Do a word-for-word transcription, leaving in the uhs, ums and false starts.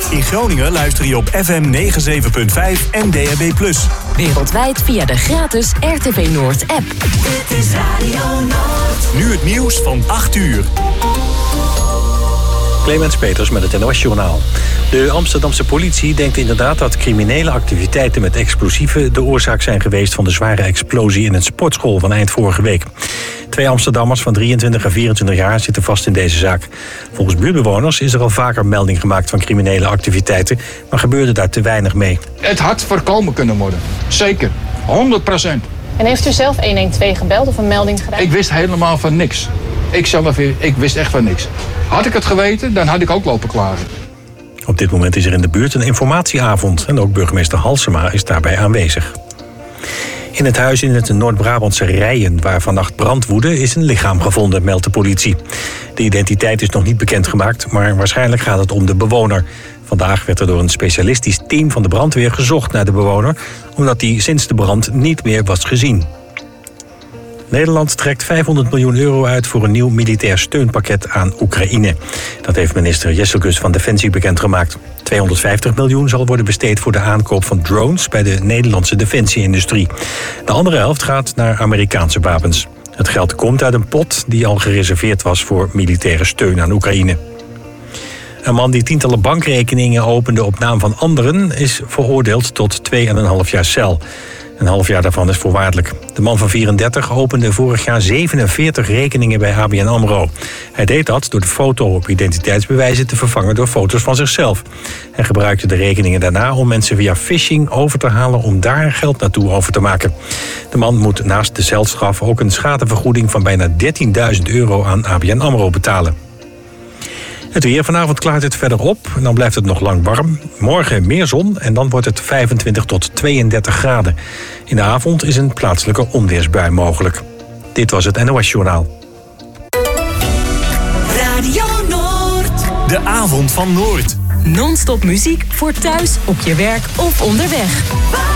In Groningen luister je op F M negenenzeventig punt vijf en D A B plus. Wereldwijd via de gratis R T V Noord app. Dit is Radio Noord. Nu het nieuws van acht uur. Clemens Peters met het N O S-journaal. De Amsterdamse politie denkt inderdaad dat criminele activiteiten met explosieven de oorzaak zijn geweest van de zware explosie in een sportschool van eind vorige week. Twee Amsterdammers van drieëntwintig en vierentwintig jaar zitten vast in deze zaak. Volgens buurtbewoners is er al vaker melding gemaakt van criminele activiteiten, maar gebeurde daar te weinig mee. Het had voorkomen kunnen worden. Zeker. honderd procent. En heeft u zelf honderdtwaalf gebeld of een melding gedaan? Ik wist helemaal van niks. Ik zelf, ik wist echt van niks. Had ik het geweten, dan had ik ook lopen klagen. Op dit moment is er in de buurt een informatieavond en ook burgemeester Halsema is daarbij aanwezig. In het huis in het Noord-Brabantse Rijen, waar vannacht brand woedde, is een lichaam gevonden, meldt de politie. De identiteit is nog niet bekendgemaakt, maar waarschijnlijk gaat het om de bewoner. Vandaag werd er door een specialistisch team van de brandweer gezocht naar de bewoner, omdat die sinds de brand niet meer was gezien. Nederland trekt vijfhonderd miljoen euro uit voor een nieuw militair steunpakket aan Oekraïne. Dat heeft minister Jesselgus van Defensie bekendgemaakt. tweehonderdvijftig miljoen zal worden besteed voor de aankoop van drones bij de Nederlandse defensieindustrie. De andere helft gaat naar Amerikaanse wapens. Het geld komt uit een pot die al gereserveerd was voor militaire steun aan Oekraïne. Een man die tientallen bankrekeningen opende op naam van anderen is veroordeeld tot twee en een half jaar cel. Een half jaar daarvan is voorwaardelijk. De man van vierendertig opende vorig jaar zevenenveertig rekeningen bij A B N AMRO. Hij deed dat door de foto op identiteitsbewijzen te vervangen door foto's van zichzelf. Hij gebruikte de rekeningen daarna om mensen via phishing over te halen om daar geld naartoe over te maken. De man moet naast de celstraf ook een schadevergoeding van bijna dertienduizend euro aan A B N AMRO betalen. Het weer. Vanavond klaart het verder op en dan blijft het nog lang warm. Morgen meer zon en dan wordt het vijfentwintig tot tweeëndertig graden. In de avond is een plaatselijke onweersbui mogelijk. Dit was het N O S-journaal. Radio Noord. De avond van Noord. Non-stop muziek voor thuis, op je werk of onderweg.